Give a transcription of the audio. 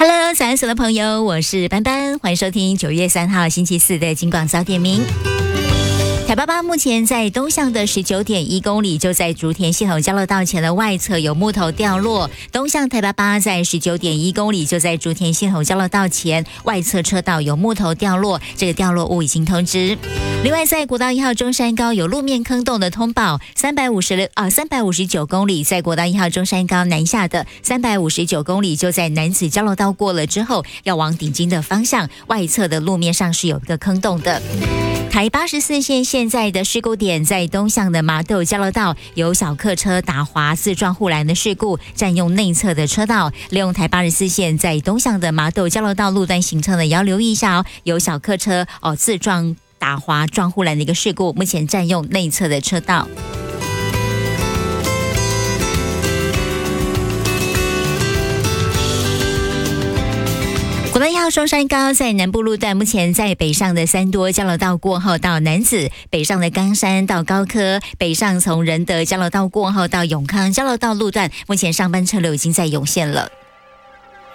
Hello， 早安，所有的朋友，我是班班，欢迎收听9月3号星期四的金广早点名。台88目前在东向的 19.1 公里，就在竹田系统交流道前的外侧有木头掉落。东向台88在 19.1 公里，就在竹田系统交流道前外侧车道有木头掉落，这个掉落物已经通知。另外，在国道1号中山高有路面坑洞的通报，359公里，在国道1号中山高南下的359公里，就在南子交流道过了之后，要往顶金的方向，外侧的路面上是有一个坑洞的。台84线现在的事故点在东向的麻豆交流道，有小客车打滑自撞护栏的事故，占用内侧的车道。利用台84线在东向的麻豆交流道路段行车的，也要留意一下哦，有小客车自撞打滑撞护栏的一个事故，目前占用内侧的车道。国道1号松山高在南部路段，目前在北上的三多交流道过后到楠梓，北上的冈山到高科，北上从仁德交流道过后到永康交流道路段，目前上班车流已经在涌现了。